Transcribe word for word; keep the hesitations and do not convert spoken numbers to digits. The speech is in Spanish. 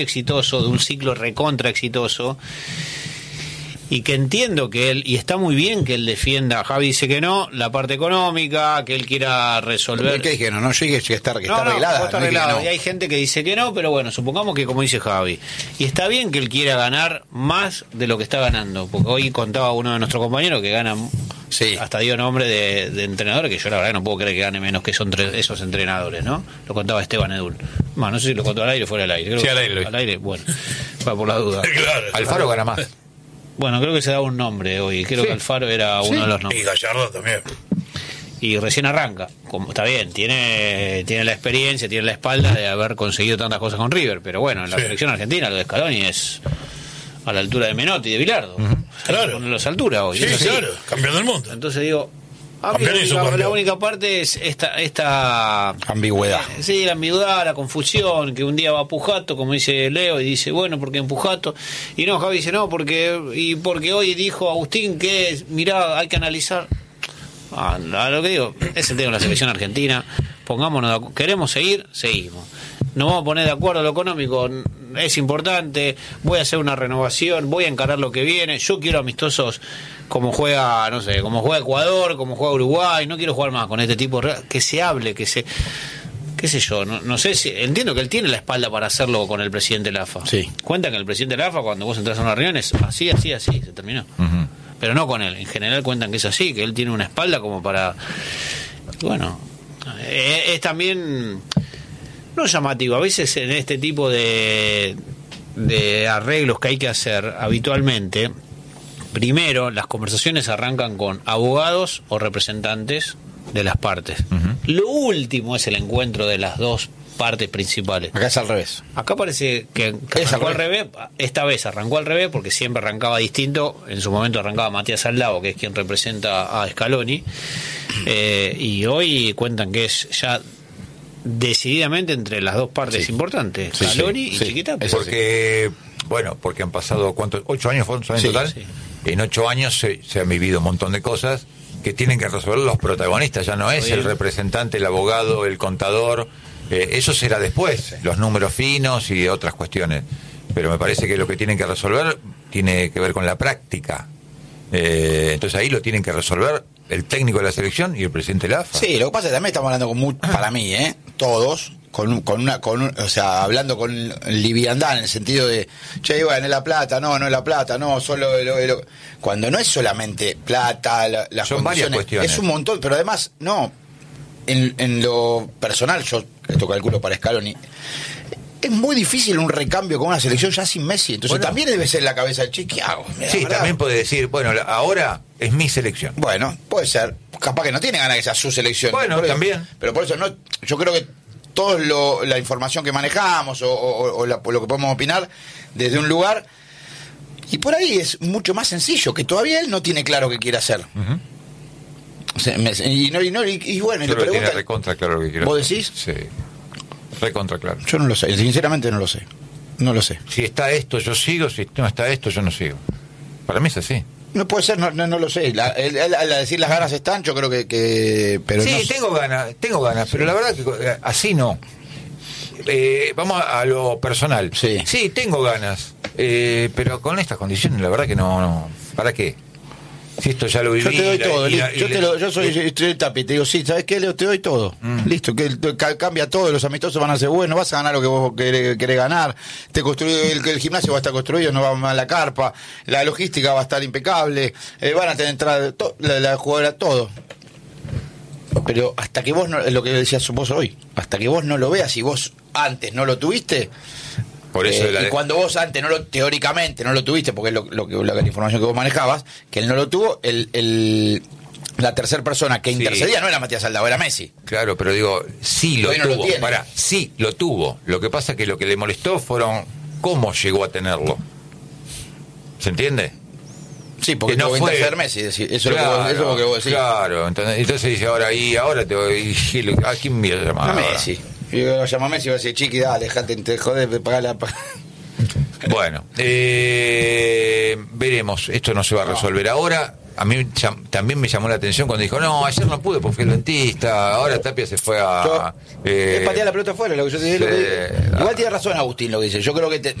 exitoso, de un ciclo recontra exitoso, y que entiendo que él, y está muy bien que él defienda, Javi dice que no, la parte económica, que él quiera resolver. ¿Qué dije? No, no llegue que está, que no, está no, arreglada. está no arreglado. no. Y hay gente que dice que no, pero bueno, supongamos que como dice Javi, y está bien que él quiera ganar más de lo que está ganando, porque hoy contaba uno de nuestros compañeros que gana, sí, hasta dio nombre de, de entrenadores, que yo la verdad no puedo creer que gane menos que son tres, esos entrenadores, ¿no? Lo contaba Esteban Edul. Bueno, no sé si lo contó al aire o fuera del aire. Creo sí, al aire. Al aire, bueno, para por la duda. Claro, Alfaro gana más. Bueno, creo que se da un nombre hoy. Creo sí. que Alfaro era sí. uno de los nombres. Y Gallardo también. Y recién arranca. Como, está bien, tiene tiene la experiencia, tiene la espalda de haber conseguido tantas cosas con River. Pero bueno, en la sí. selección argentina lo de Scaloni es a la altura de Menotti y de Bilardo. Uh-huh. Claro. Con las alturas hoy. Sí, claro. Campeón del mundo. Entonces digo... A mí la, única, la única parte es esta esta ambigüedad. Eh, sí, la ambigüedad, la confusión, que un día va Pujato, como dice Leo, y dice, bueno, ¿por qué en Pujato? Y no, Javi dice, no, porque y porque hoy dijo Agustín que, mirá, hay que analizar. Ah, lo que digo, es el tema de la selección argentina. Pongámonos, de, queremos seguir, seguimos. Nos vamos a poner de acuerdo, lo económico es importante, voy a hacer una renovación, voy a encarar lo que viene, yo quiero amistosos como juega, no sé, como juega Ecuador, como juega Uruguay, no quiero jugar más con este tipo de... que se hable, que se... qué sé yo, no, no sé si... Entiendo que él tiene la espalda para hacerlo con el presidente de la A F A. Sí. Cuentan que el presidente de la A F A, cuando vos entras a una reunión, es así, así, así, se terminó. Uh-huh. Pero no con él, en general cuentan que es así, que él tiene una espalda como para... Bueno, es, es también... no llamativo, a veces en este tipo de, de arreglos que hay que hacer habitualmente, primero las conversaciones arrancan con abogados o representantes de las partes. Uh-huh. Lo último es el encuentro de las dos partes principales. Acá es al revés. Acá parece que, que arrancó al revés. Esta vez arrancó al revés porque siempre arrancaba distinto. En su momento arrancaba Matías Aldao, que es quien representa a Scaloni, eh, y hoy cuentan que es ya decididamente entre las dos partes sí. importantes, sí, Scaloni sí, y sí. Chiquitapia. Porque, bueno, porque han pasado, ¿cuántos? ¿Ocho años fueron en sí, total? Sí. En ocho años se, se han vivido un montón de cosas que tienen que resolver los protagonistas, ya no es el representante, el abogado, el contador, eh, eso será después, sí. los números finos y otras cuestiones, pero me parece que lo que tienen que resolver tiene que ver con la práctica, eh, entonces ahí lo tienen que resolver el técnico de la selección y el presidente de la A F A. Sí, lo que pasa es que también estamos hablando con muy, para mí, ¿eh? todos, con, con una, con un, o sea, hablando con liviandad en el sentido de, che, bueno, es la plata, no, no es la plata, no, solo lo, lo, cuando no es solamente plata, la, las son varias cuestiones, es un montón, pero además, no, en, en lo personal, yo esto calculo para Scaloni, es muy difícil un recambio con una selección ya sin Messi, entonces bueno, también debe ser la cabeza del chico, ¿qué hago? Sí, ¿verdad? También puede decir, bueno, ahora es mi selección. Bueno, puede ser, capaz que no tiene ganas que sea su selección. Bueno, por también. Eso, pero por eso no, yo creo que toda la información que manejamos o, o, o, la, o lo que podemos opinar desde un lugar, y por ahí es mucho más sencillo, que todavía él no tiene claro qué quiere hacer. Uh-huh. O sea, me, y, no, y, no, y, y bueno, yo y le pregunta, tiene recontra claro lo que quiere ¿vos hacer. decís? Sí, recontra claro. Yo no lo sé, sinceramente no lo sé. No lo sé. Si está esto, yo sigo, si no está esto, yo no sigo. Para mí es así. No puede ser, no, no, no lo sé. La, el, el, al decir las ganas están, yo creo que... que pero sí, no tengo ganas, tengo ganas, pero la verdad que así no. Eh, vamos a lo personal. Sí, sí tengo ganas, eh, pero con estas condiciones, la verdad que no, no. ¿Para qué? Si esto ya lo viví. Yo te doy la, todo, y la, yo, y te lo, yo soy estoy tapi, te digo, sí, ¿sabes qué, Leo? Te doy todo. Mm. Listo, que cambia todo, los amistosos van a ser buenos, vas a ganar lo que vos querés, querés ganar, te construye el, el gimnasio va a estar construido, no va mal la carpa, la logística va a estar impecable, eh, van a tener entrada, to, la, la jugadora, todo. Pero hasta que vos, no, es lo que decías vos hoy, hasta que vos no lo veas y vos antes no lo tuviste... Por eso eh, la y cuando vos antes no lo teóricamente no lo tuviste, porque es lo, lo, lo, la información que vos manejabas, que él no lo tuvo, el, el la tercera persona que sí. intercedía no era Matías Aldao, era Messi. Claro, pero digo, sí lo no tuvo, lo pará, sí lo tuvo. Lo que pasa es que lo que le molestó fueron cómo llegó a tenerlo. ¿Se entiende? Sí, porque que no fue interceder Messi, decir, eso, claro, es lo que vos, eso es lo que vos decís. Claro, entonces, entonces dice ahora y ahora te voy a quién me voy a llamar. A Messi. Y lo llama a Messi y va a decir, chiqui, dale, dejate, te joder, pagar la... Bueno, eh, veremos, esto no se va a resolver no. ahora, a mí llam- también me llamó la atención cuando dijo, no, ayer no pude porque fui el dentista, ahora Tapia se fue a... Yo- eh, es patear la pelota afuera, lo que yo te digo. sí, Igual tiene razón Agustín lo que dice. Yo creo que te-